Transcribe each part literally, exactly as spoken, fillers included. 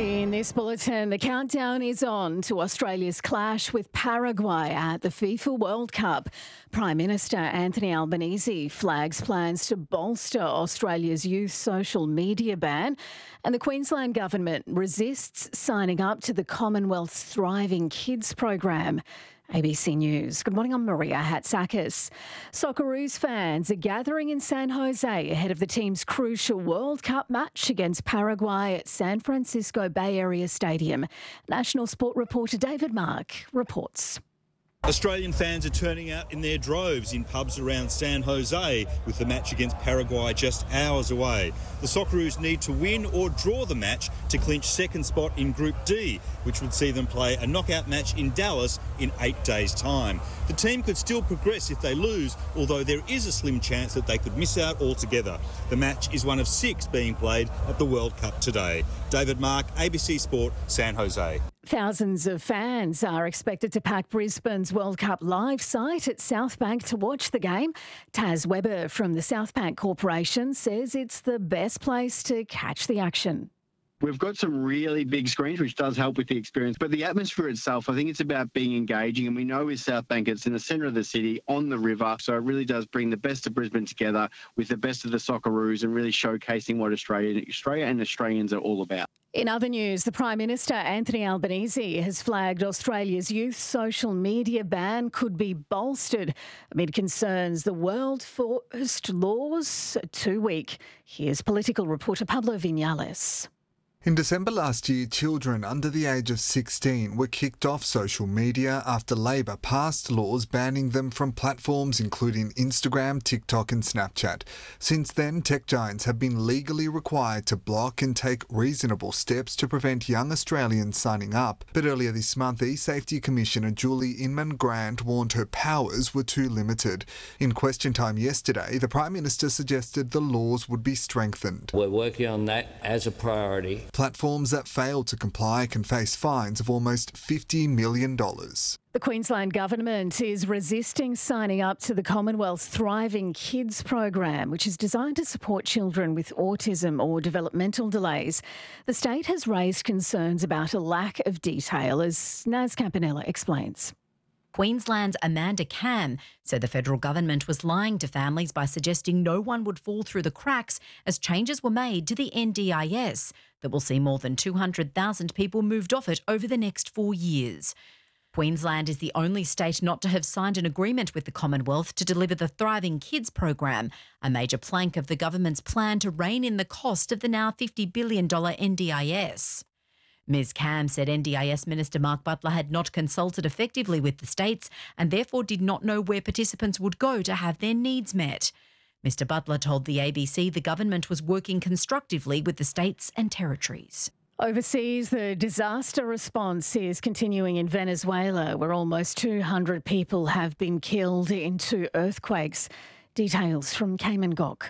In this bulletin, the countdown is on to Australia's clash with Paraguay at the FIFA World Cup. Prime Minister Anthony Albanese flags plans to bolster Australia's youth social media ban, and the Queensland government resists signing up to the Commonwealth's Thriving Kids program. A B C News. Good morning, I'm Maria Hatzakis. Socceroos fans are gathering in San Jose ahead of the team's crucial World Cup match against Paraguay at San Francisco Bay Area Stadium. National Sport reporter David Mark reports. Australian fans are turning out in their droves in pubs around San Jose, with the match against Paraguay just hours away. The Socceroos need to win or draw the match to clinch second spot in Group D, which would see them play a knockout match in Dallas in eight days' time. The team could still progress if they lose, although there is a slim chance that they could miss out altogether. The match is one of six being played at the World Cup today. David Mark, A B C Sport, San Jose. Thousands of fans are expected to pack Brisbane's World Cup live site at Southbank to watch the game. Taz Weber from the Southbank Corporation says it's the best place to catch the action. We've got some really big screens, which does help with the experience. But the atmosphere itself, I think it's about being engaging. And we know with Southbank, it's in the centre of the city, on the river. So it really does bring the best of Brisbane together with the best of the Socceroos and really showcasing what Australia, Australia and Australians are all about. In other news, the Prime Minister, Anthony Albanese, has flagged Australia's youth social media ban could be bolstered amid concerns the world first laws are too weak. Here's political reporter Pablo Vinales. In December last year, children under the age of sixteen were kicked off social media after Labor passed laws banning them from platforms including Instagram, TikTok and Snapchat. Since then, tech giants have been legally required to block and take reasonable steps to prevent young Australians signing up. But earlier this month, E-Safety Commissioner Julie Inman-Grant warned her powers were too limited. In question time yesterday, the Prime Minister suggested the laws would be strengthened. We're working on that as a priority. Platforms that fail to comply can face fines of almost fifty million dollars. The Queensland Government is resisting signing up to the Commonwealth's Thriving Kids program, which is designed to support children with autism or developmental delays. The state has raised concerns about a lack of detail, as Naz Campanella explains. Queensland's Amanda Cam said the federal government was lying to families by suggesting no one would fall through the cracks as changes were made to the N D I S that will see more than two hundred thousand people moved off it over the next four years. Queensland is the only state not to have signed an agreement with the Commonwealth to deliver the Thriving Kids program, a major plank of the government's plan to rein in the cost of the now fifty billion dollars N D I S. Miz Cam said N D I S Minister Mark Butler had not consulted effectively with the states and therefore did not know where participants would go to have their needs met. Mister Butler told the A B C the government was working constructively with the states and territories. Overseas, the disaster response is continuing in Venezuela, where almost two hundred people have been killed in two earthquakes. Details from Cayman Gok.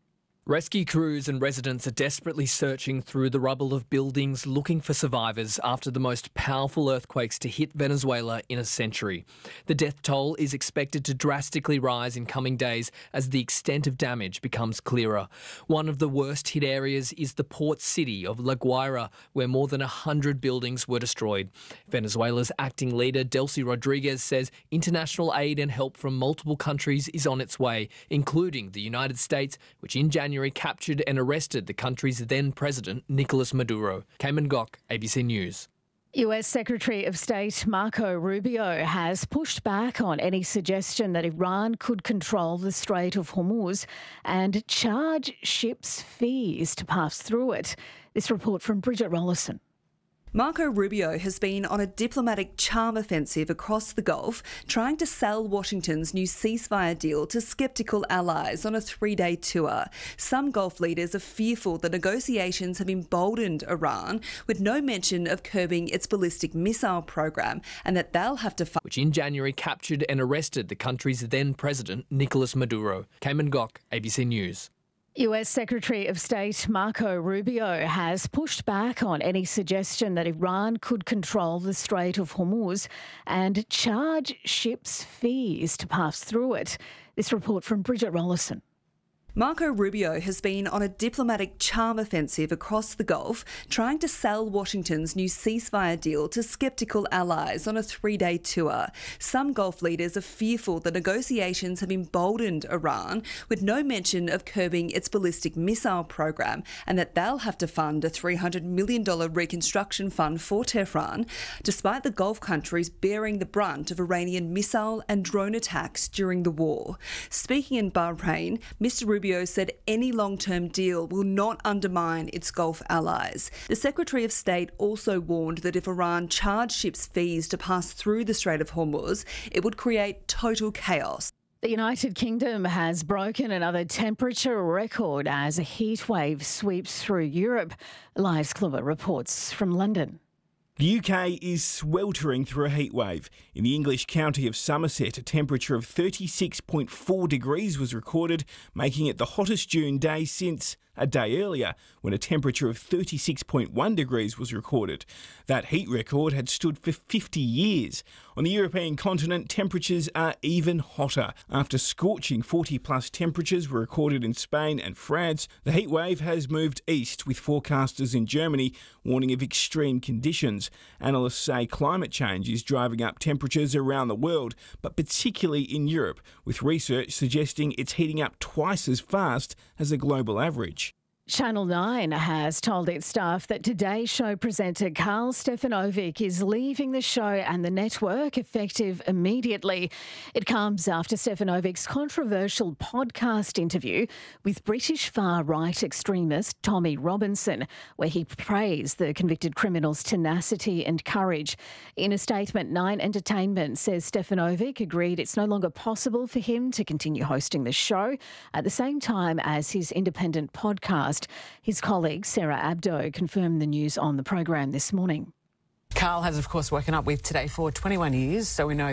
Rescue crews and residents are desperately searching through the rubble of buildings looking for survivors after the most powerful earthquakes to hit Venezuela in a century. The death toll is expected to drastically rise in coming days as the extent of damage becomes clearer. One of the worst hit areas is the port city of La Guaira, where more than one hundred buildings were destroyed. Venezuela's acting leader, Delcy Rodriguez, says international aid and help from multiple countries is on its way, including the United States, which in January captured and arrested the country's then president, Nicolas Maduro. Cayman Gok, A B C News. U S Secretary of State Marco Rubio has pushed back on any suggestion that Iran could control the Strait of Hormuz and charge ships fees to pass through it. This report from Bridget Rollison. Marco Rubio has been on a diplomatic charm offensive across the Gulf, trying to sell Washington's new ceasefire deal to sceptical allies on a three-day tour. Some Gulf leaders are fearful the negotiations have emboldened Iran, with no mention of curbing its ballistic missile program, and that they'll have to fight. Which in January captured and arrested the country's then president, Nicolas Maduro. Cayman Gok, A B C News. U S Secretary of State Marco Rubio has pushed back on any suggestion that Iran could control the Strait of Hormuz and charge ships fees to pass through it. This report from Bridget Rollison. Marco Rubio has been on a diplomatic charm offensive across the Gulf, trying to sell Washington's new ceasefire deal to sceptical allies on a three-day tour. Some Gulf leaders are fearful the negotiations have emboldened Iran, with no mention of curbing its ballistic missile program, and that they'll have to fund a three hundred million dollars reconstruction fund for Tehran, despite the Gulf countries bearing the brunt of Iranian missile and drone attacks during the war. Speaking in Bahrain, Mister Rubio Rubio said any long-term deal will not undermine its Gulf allies. The Secretary of State also warned that if Iran charged ships fees to pass through the Strait of Hormuz, it would create total chaos. The United Kingdom has broken another temperature record as a heat wave sweeps through Europe. Elias Kluwer reports from London. The U K is sweltering through a heatwave. In the English county of Somerset, a temperature of thirty-six point four degrees was recorded, making it the hottest June day since a day earlier, when a temperature of thirty-six point one degrees was recorded. That heat record had stood for fifty years. On the European continent, temperatures are even hotter. After scorching forty plus temperatures were recorded in Spain and France, the heatwave has moved east, with forecasters in Germany warning of extreme conditions. Analysts say climate change is driving up temperatures around the world, but particularly in Europe, with research suggesting it's heating up twice as fast as a global average. Channel nine has told its staff that Today Show presenter Karl Stefanovic is leaving the show and the network effective immediately. It comes after Stefanovic's controversial podcast interview with British far-right extremist Tommy Robinson, where he praised the convicted criminal's tenacity and courage. In a statement, Nine Entertainment says Stefanovic agreed it's no longer possible for him to continue hosting the show at the same time as his independent podcast. His colleague Sarah Abdo confirmed the news on the program this morning. Karl has, of course, woken up with Today for twenty-one years, so we know